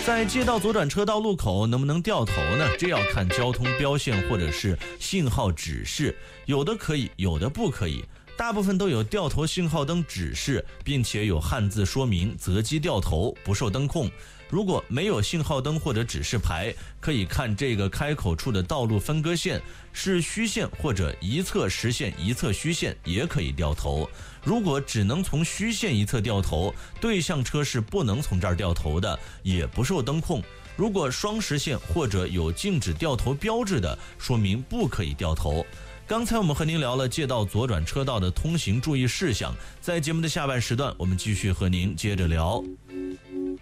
在街道左转车道路口能不能掉头呢？这要看交通标线或者是信号指示，有的可以，有的不可以。大部分都有掉头信号灯指示，并且有汉字说明择机掉头，不受灯控。如果没有信号灯或者指示牌，可以看这个开口处的道路分割线是虚线或者一侧实线一侧虚线，也可以掉头。如果只能从虚线一侧掉头，对向车是不能从这儿掉头的，也不受灯控。如果双实线或者有禁止掉头标志的，说明不可以掉头。刚才我们和您聊了街道左转车道的通行注意事项，在节目的下半时段，我们继续和您接着聊。